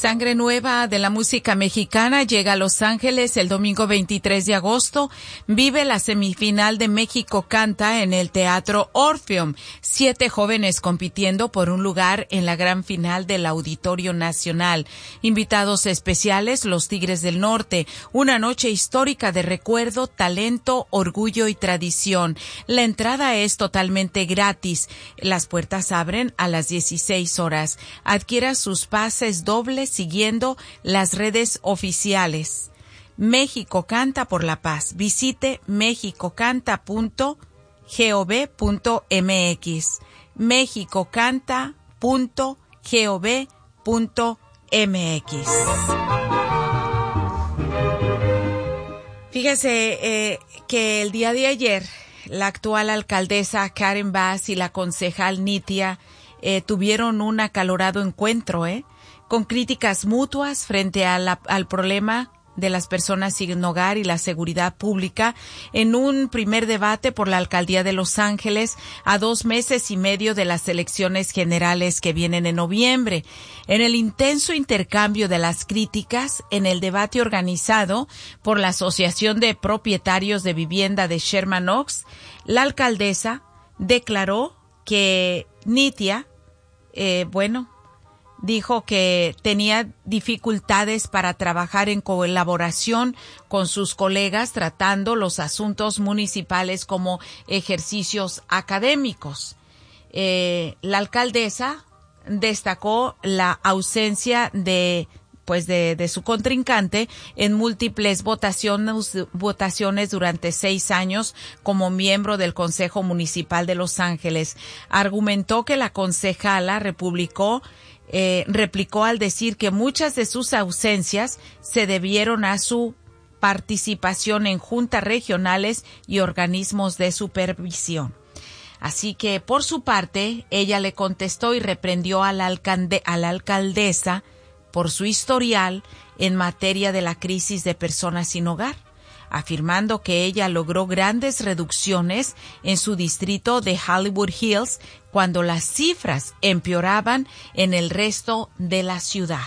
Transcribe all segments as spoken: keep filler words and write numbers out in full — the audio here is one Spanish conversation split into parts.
Sangre nueva de la música mexicana llega a Los Ángeles el domingo veintitrés de agosto. Vive la semifinal de México Canta en el Teatro Orpheum. Siete jóvenes compitiendo por un lugar en la gran final del Auditorio Nacional. Invitados especiales, los Tigres del Norte. Una noche histórica de recuerdo, talento, orgullo y tradición. La entrada es totalmente gratis. Las puertas abren a las dieciséis horas. Adquiera sus pases dobles siguiendo las redes oficiales. México Canta por la Paz. Visite mexicocanta punto gov punto mx. mexicocanta punto gov punto mx. Fíjese eh, que el día de ayer la actual alcaldesa Karen Bass y la concejal Nitia eh, tuvieron un acalorado encuentro, ¿eh? con críticas mutuas frente a la, al problema de las personas sin hogar y la seguridad pública en un primer debate por la alcaldía de Los Ángeles a dos meses y medio de las elecciones generales que vienen en noviembre. En el intenso intercambio de las críticas en el debate organizado por la Asociación de Propietarios de Vivienda de Sherman Oaks, la alcaldesa declaró que Nitia, eh, bueno, dijo que tenía dificultades para trabajar en colaboración con sus colegas tratando los asuntos municipales como ejercicios académicos. Eh, la alcaldesa destacó la ausencia de pues de, de su contrincante en múltiples votaciones, votaciones durante seis años como miembro del Consejo Municipal de Los Ángeles. Argumentó que la concejala republicó Eh, replicó al decir que muchas de sus ausencias se debieron a su participación en juntas regionales y organismos de supervisión. Así que, por su parte, ella le contestó y reprendió a la, alcalde, a la alcaldesa por su historial en materia de la crisis de personas sin hogar, afirmando que ella logró grandes reducciones en su distrito de Hollywood Hills cuando las cifras empeoraban en el resto de la ciudad.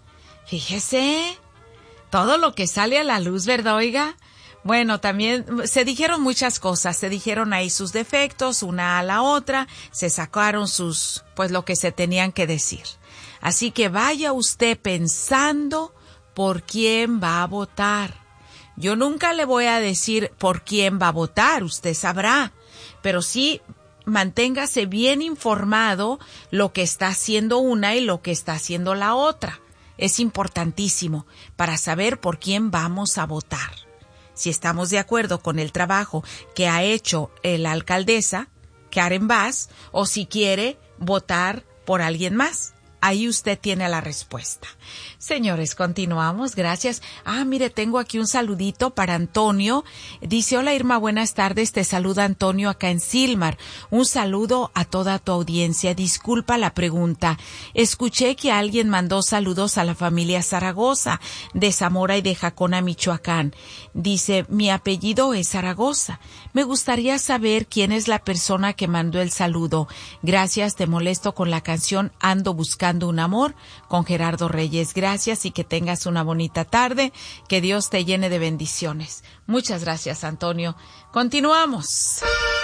Fíjese, todo lo que sale a la luz, ¿verdad, oiga? Bueno, también se dijeron muchas cosas, se dijeron ahí sus defectos, una a la otra, se sacaron sus, pues lo que se tenían que decir. Así que vaya usted pensando por quién va a votar. Yo nunca le voy a decir por quién va a votar, usted sabrá, pero sí manténgase bien informado lo que está haciendo una y lo que está haciendo la otra. Es importantísimo para saber por quién vamos a votar. Si estamos de acuerdo con el trabajo que ha hecho la alcaldesa, Karen Bass, o si quiere votar por alguien más. Ahí usted tiene la respuesta. Señores, continuamos. Gracias. Ah, mire, tengo aquí un saludito para Antonio. Dice, hola Irma, buenas tardes. Te saluda Antonio acá en Silmar. Un saludo a toda tu audiencia. Disculpa la pregunta. Escuché que alguien mandó saludos a la familia Zaragoza de Zamora y de Jacona, Michoacán. Dice, mi apellido es Zaragoza. Me gustaría saber quién es la persona que mandó el saludo. Gracias, te molesto con la canción Ando Buscando un Amor con Gerardo Reyes. Gracias y que tengas una bonita tarde. Que Dios te llene de bendiciones. Muchas gracias, Antonio. Continuamos.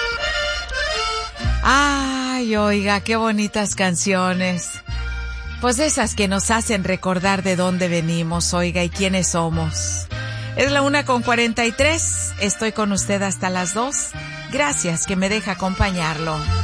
Ay, oiga, qué bonitas canciones. Pues esas que nos hacen recordar de dónde venimos, oiga, y quiénes somos. Es la una con cuarenta y tres. Estoy con usted hasta las dos. Gracias que me deja acompañarlo.